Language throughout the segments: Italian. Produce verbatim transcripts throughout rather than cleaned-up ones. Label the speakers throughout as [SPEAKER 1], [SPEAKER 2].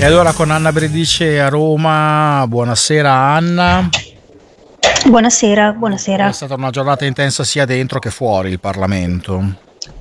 [SPEAKER 1] E allora con Anna Bredice a Roma, buonasera Anna.
[SPEAKER 2] Buonasera, buonasera.
[SPEAKER 1] È stata una giornata intensa sia dentro che fuori il Parlamento.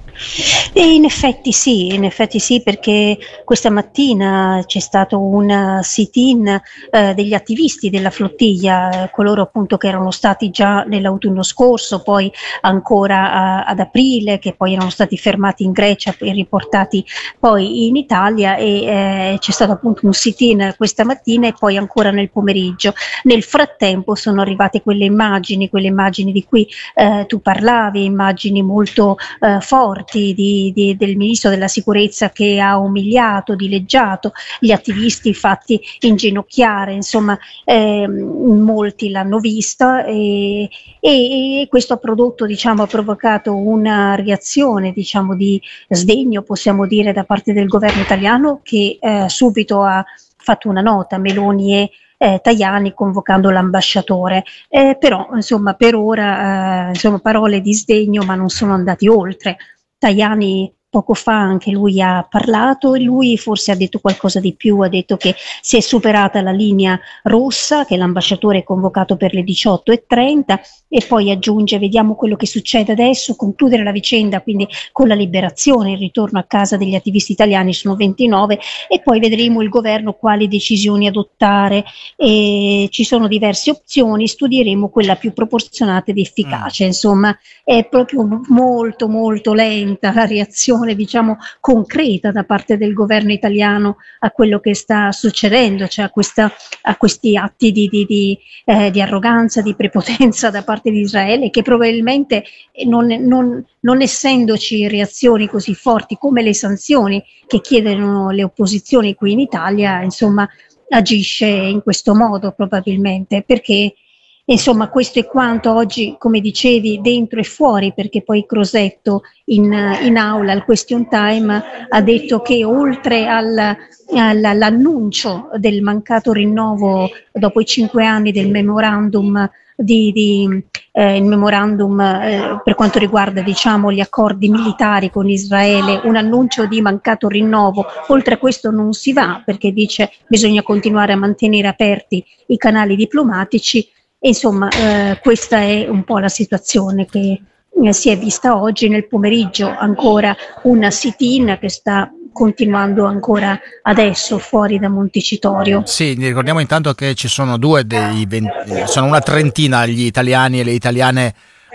[SPEAKER 2] E in effetti sì, in effetti sì, perché questa mattina c'è stato un sit-in eh, degli attivisti della flottiglia, eh, coloro appunto che erano stati già nell'autunno scorso, poi ancora a, ad aprile, che poi erano stati fermati in Grecia e riportati poi in Italia, e eh, c'è stato appunto un sit-in questa mattina e poi ancora nel pomeriggio. Nel frattempo sono arrivate quelle immagini, quelle immagini di cui eh, tu parlavi, immagini molto eh, forti Di, di, del ministro della sicurezza che ha umiliato, dileggiato gli attivisti, fatti inginocchiare, insomma eh, molti l'hanno vista e, e, e questo ha prodotto, diciamo, ha provocato una reazione, diciamo, di sdegno, possiamo dire, da parte del governo italiano, che eh, subito ha fatto una nota, Meloni e Eh, Tajani, convocando l'ambasciatore, eh, però insomma per ora eh, insomma parole di sdegno, ma non sono andati oltre. Tajani poco fa anche lui ha parlato e lui forse ha detto qualcosa di più, ha detto che si è superata la linea rossa, che l'ambasciatore è convocato per le diciotto e trenta, e poi aggiunge: vediamo quello che succede adesso, concludere la vicenda quindi con la liberazione, il ritorno a casa degli attivisti italiani, sono ventinove, e poi vedremo il governo quali decisioni adottare, e ci sono diverse opzioni, studieremo quella più proporzionata ed efficace. Mm. Insomma è proprio molto molto lenta la reazione, diciamo, concreta da parte del governo italiano a quello che sta succedendo, cioè a, questa, a questi atti di, di, di, eh, di arroganza, di prepotenza da parte di Israele, che probabilmente non, non, non essendoci reazioni così forti come le sanzioni che chiedono le opposizioni qui in Italia, insomma agisce in questo modo probabilmente, perché insomma questo è quanto oggi, come dicevi, dentro e fuori, perché poi Crosetto in, in aula al question time ha detto che oltre al, al, all'annuncio del mancato rinnovo dopo i cinque anni del memorandum di, di eh, il memorandum eh, per quanto riguarda, diciamo, gli accordi militari con Israele, un annuncio di mancato rinnovo, oltre a questo non si va, perché dice bisogna continuare a mantenere aperti i canali diplomatici. Insomma, eh, questa è un po' la situazione che eh, si è vista oggi. Nel pomeriggio ancora una sit-in che sta continuando ancora adesso fuori da Montecitorio.
[SPEAKER 1] Sì, ricordiamo intanto che ci sono due dei venti, sono una trentina gli italiani e le italiane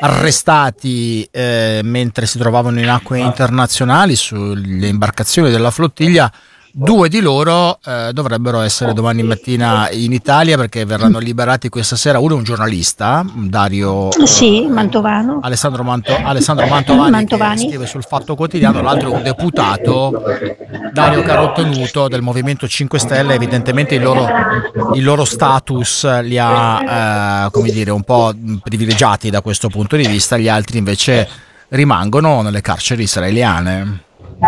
[SPEAKER 1] arrestati eh, mentre si trovavano in acque internazionali sulle imbarcazioni della flottiglia. Due di loro eh, dovrebbero essere domani mattina in Italia, perché verranno liberati questa sera. Uno è un giornalista, Dario
[SPEAKER 2] sì, Mantovano.
[SPEAKER 1] Alessandro, Manto, Alessandro Mantovani, Mantovani, che scrive sul Fatto Quotidiano. L'altro è un deputato, Dario Carottenuto, del Movimento cinque Stelle. Evidentemente il loro, il loro status li ha eh, come dire, un po' privilegiati da questo punto di vista. Gli altri invece rimangono nelle carceri israeliane.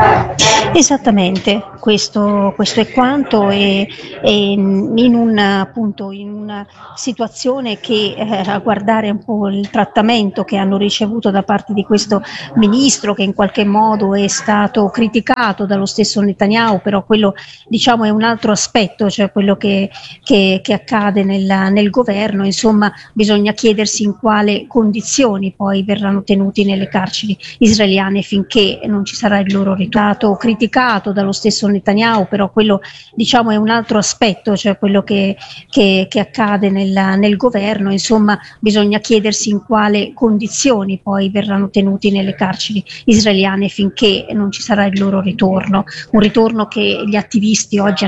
[SPEAKER 2] Esattamente, questo, questo è quanto, e, e in, un, appunto, in una situazione che eh, a guardare un po' il trattamento che hanno ricevuto da parte di questo ministro, che in qualche modo è stato criticato dallo stesso Netanyahu, però quello, diciamo, è un altro aspetto, cioè quello che, che, che accade nel, nel governo. Insomma bisogna chiedersi in quale condizioni poi verranno tenuti nelle carceri israeliane finché non ci sarà il loro ritorno. Criticato dallo stesso Netanyahu, però quello, diciamo, è un altro aspetto, cioè quello che, che, che accade nel, nel governo. Insomma bisogna chiedersi in quale condizioni poi verranno tenuti nelle carceri israeliane finché non ci sarà il loro ritorno, un ritorno che gli attivisti oggi